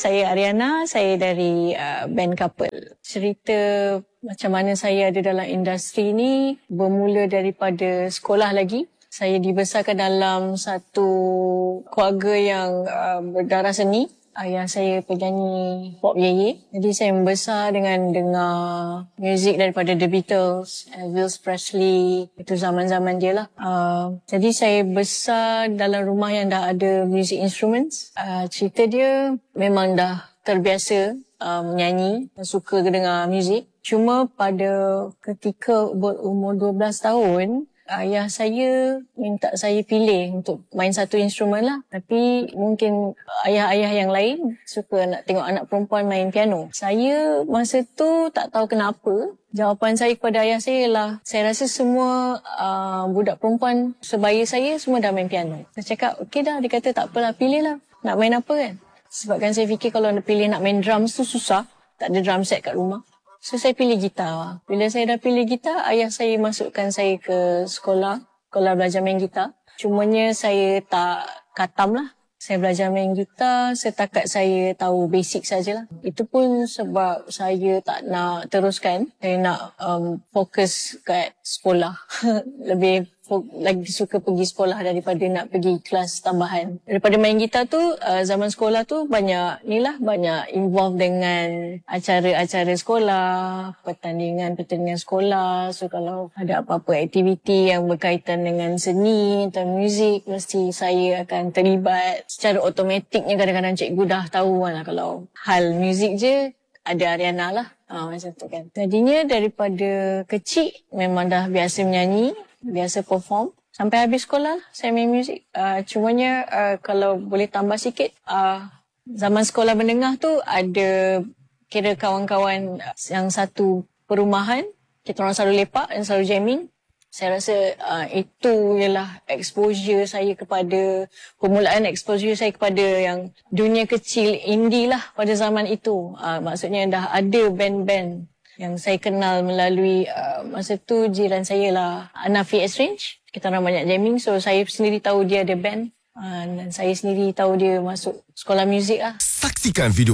saya Ariana, saya dari band Couple. Cerita macam mana saya ada dalam industri ni bermula daripada sekolah lagi. Saya dibesarkan dalam satu keluarga yang berdarah seni. Ayah saya penyanyi pop yeye. Jadi saya membesar dengan dengar muzik daripada The Beatles, Elvis Presley. Itu zaman-zaman dia lah. Jadi saya besar dalam rumah yang dah ada music instruments. Cerita dia memang dah terbiasa menyanyi, suka dengar muzik. Cuma pada ketika berumur 12 tahun, ayah saya minta saya pilih untuk main satu instrumen lah. Tapi mungkin ayah-ayah yang lain suka nak tengok anak perempuan main piano. Saya masa tu tak tahu kenapa. Jawapan saya kepada ayah saya ialah, saya rasa semua budak perempuan sebaya saya semua dah main piano. Saya cakap, okey dah. Dia kata tak apalah, pilih lah. Nak main apa kan? Sebabkan saya fikir kalau nak pilih nak main drums tu susah. Tak ada drum set kat rumah. So, saya pilih gitar. Bila saya dah pilih gitar, ayah saya masukkan saya ke sekolah belajar main gitar. Cumanya saya tak khatam lah. Saya belajar main gitar setakat saya tahu basic sajalah. Itu pun sebab saya tak nak teruskan. Saya nak fokus kat sekolah. Lagi suka pergi sekolah daripada nak pergi kelas tambahan. Daripada main gitar tu, zaman sekolah tu banyak involve dengan acara-acara sekolah, pertandingan sekolah. So kalau ada apa-apa aktiviti yang berkaitan dengan seni atau muzik, mesti saya akan terlibat. Secara automatiknya kadang-kadang cikgu dah tahu lah kalau hal muzik je, ada Ariana lah. Macam tu kan. Jadinya daripada kecil memang dah biasa menyanyi, biasa perform. Sampai habis sekolah saya main muzik. Cumanya kalau boleh tambah sikit, zaman sekolah menengah tu ada kira kawan-kawan yang satu perumahan. Kita orang selalu lepak dan selalu jamming. Saya rasa itu ialah permulaan exposure saya kepada yang dunia kecil indie lah pada zaman itu. Maksudnya dah ada band-band yang saya kenal melalui masa tu jiran saya lah Anafi S-Range. Kita orang banyak jamming, so saya sendiri tahu dia ada band dan saya sendiri tahu dia masuk sekolah muzik lah. Saksikan video